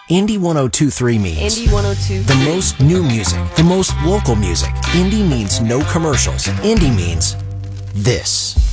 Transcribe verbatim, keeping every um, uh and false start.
Indie one oh two point three means Indie one oh two. the most new music, the most local music. Indie means no commercials. Indie means this.